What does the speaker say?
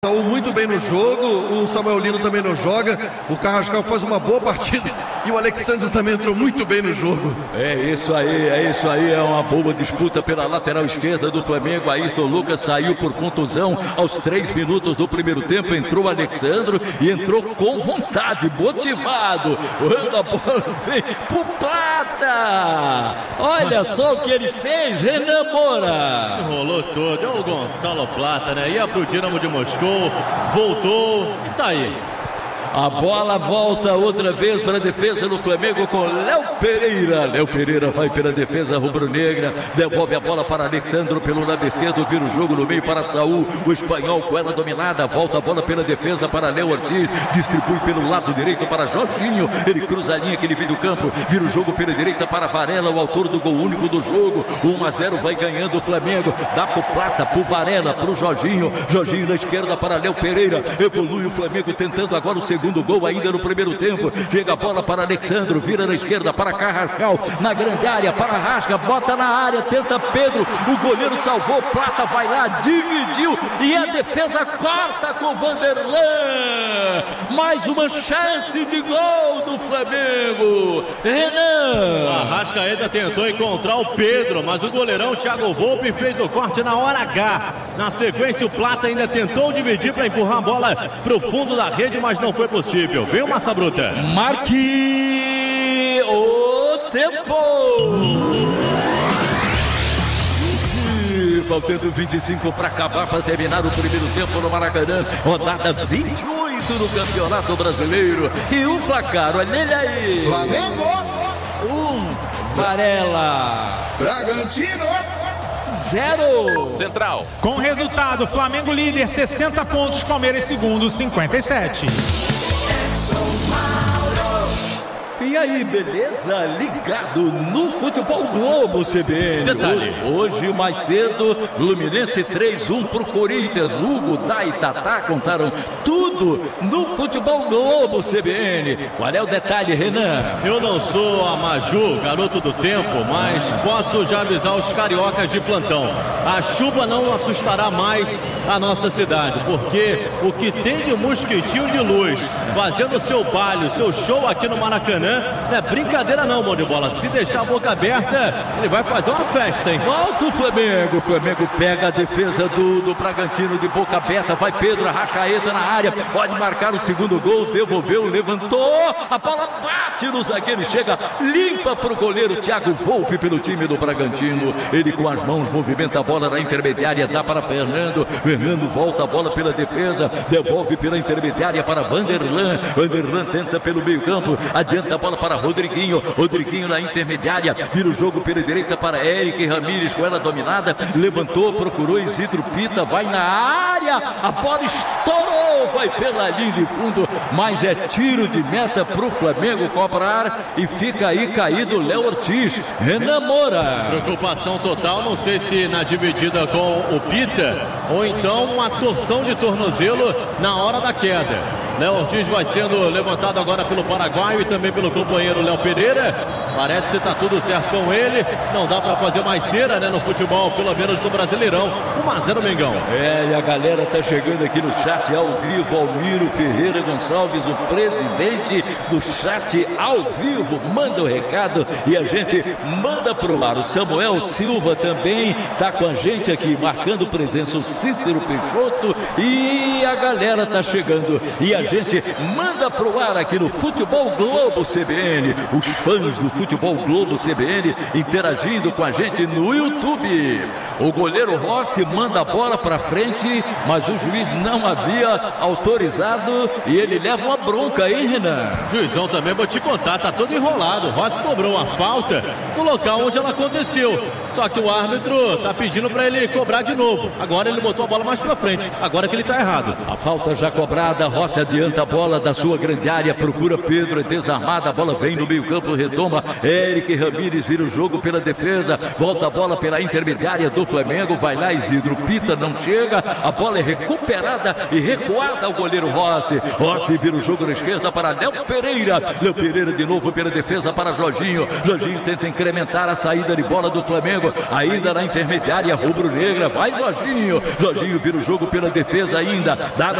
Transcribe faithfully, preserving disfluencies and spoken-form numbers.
Saúl muito bem no jogo, o Samuel Lino também não joga, o Carrascal faz uma boa partida e o Alexandre também entrou muito bem no jogo. É isso aí, é isso aí, é uma boa disputa pela lateral esquerda do Flamengo. Ayrton Lucas saiu por contusão aos três minutos do primeiro tempo, entrou o Alexandre e entrou com vontade, motivado. A bola veio pro Plata. Olha só o que ele fez, Renan Moura. Rolou todo, é o Gonçalo Plata, né? Ia pro Dinamo de Moscou. Voltou e tá aí. A bola volta outra vez para a defesa do Flamengo com Léo Pereira. Léo Pereira vai pela defesa rubro-negra. Devolve a bola para Alexandre pelo lado esquerdo. Vira o jogo no meio para Saúl. O espanhol com ela dominada. Volta a bola pela defesa para Léo Ortiz. Distribui pelo lado direito para Jorginho. Ele cruza a linha que ele vem do campo. Vira o jogo pela direita para Varela, o autor do gol único do jogo. um a zero vai ganhando o Flamengo. Dá pro Plata, pro Varela, pro Jorginho. Jorginho na esquerda para Léo Pereira. Evolui o Flamengo tentando agora o segundo. Segundo gol ainda no primeiro tempo. Chega a bola para Alexandre, vira na esquerda para Carrascal, na grande área para Rasca, bota na área, tenta Pedro, o goleiro salvou, Plata vai lá, dividiu e a defesa corta com Vanderlan. Mais uma chance de gol do Flamengo. Renan. A Arrascaeta tentou encontrar o Pedro, mas o goleirão Thiago Volpe fez o corte na hora H. Na sequência o Plata ainda tentou dividir para empurrar a bola para o fundo da rede, mas não foi possível. Viu, Massa Bruta? Marque o tempo. Faltando vinte e cinco para acabar, para terminar o primeiro tempo no Maracanã. Rodada vinte e oito do Campeonato Brasileiro. E o placar, olha ele aí. Flamengo. Um, Varela. Bragantino. Zero. Central. Com o resultado, Flamengo líder, sessenta pontos, Palmeiras segundo, cinquenta e sete. E aí, beleza? Ligado no Futebol Globo, C B N. Detalhe. Hoje, hoje mais cedo, Fluminense três a um pro Corinthians. Hugo, Dai e Tatá contaram tudo no Futebol Globo, C B N. Qual é o detalhe, Renan? Eu não sou a Maju, garoto do tempo, mas posso já avisar os cariocas de plantão. A chuva não assustará mais a nossa cidade, porque o que tem de mosquitinho de luz fazendo seu baile, seu show aqui no Maracanã, não é brincadeira não, mão de bola. Se deixar a boca aberta, ele vai fazer uma festa, hein? Volta o Flamengo. O Flamengo pega a defesa do, do Bragantino de boca aberta. Vai Pedro, Arrascaeta na área. Pode marcar o segundo gol. Devolveu, levantou. A bola bate no zagueiro. Chega limpa para o goleiro Thiago Volpe pelo time do Bragantino. Ele com as mãos movimenta a bola na intermediária. Dá para Fernando. Fernando volta a bola pela defesa. Devolve pela intermediária para Vanderlan. Vanderlan tenta pelo meio campo. Adianta a bola para Rodriguinho, Rodriguinho na intermediária, vira o jogo pela direita para Eric Ramírez, com ela dominada, levantou, procurou Isidro Pita, vai na área, a bola estourou, vai pela linha de fundo, mas é tiro de meta para o Flamengo cobrar e fica aí caído Léo Ortiz. Renan Moura. Preocupação total, não sei se na dividida com o Pita ou então uma torção de tornozelo na hora da queda. Léo Ortiz vai sendo levantado agora pelo paraguaio e também pelo companheiro Léo Pereira. Parece que está tudo certo com ele. Não dá para fazer mais cera, né, no futebol, pelo menos do Brasileirão. um a zero Mengão. É, e a galera tá chegando aqui no chat ao vivo. Almiro Ferreira Gonçalves, o presidente do chat ao vivo, manda o recado e a gente manda pro ar. O Samuel Silva também tá com a gente aqui, marcando presença. O Cícero Peixoto e a galera tá chegando e a gente manda pro ar aqui no Futebol Globo C B N. Os fãs do Futebol Globo C B N interagindo com a gente no YouTube. O goleiro Rossi manda a bola para frente, mas o juiz não havia autorizado e ele leva uma bronca aí, Renan. Juizão também, vou te contar, tá todo enrolado. O Rossi cobrou uma falta no local onde ela aconteceu. Só que o árbitro tá pedindo para ele cobrar de novo. Agora ele botou a bola mais para frente. Agora que ele tá errado. A falta já cobrada, Rossi adianta a bola da sua grande área, procura Pedro, é desarmada, a bola vem no meio campo, retoma, Eric Ramírez vira o jogo pela defesa, volta a bola pela intermediária do Flamengo, vai lá Isidro Pita, não chega, a bola é recuperada e recuada ao goleiro Rossi, Rossi vira o jogo na esquerda para Léo Pereira, Léo Pereira de novo pela defesa para Jorginho, Jorginho tenta incrementar a saída de bola do Flamengo, Flamengo, ainda na intermediária rubro-negra. Vai Jorginho, Jorginho vira o jogo pela defesa ainda, dá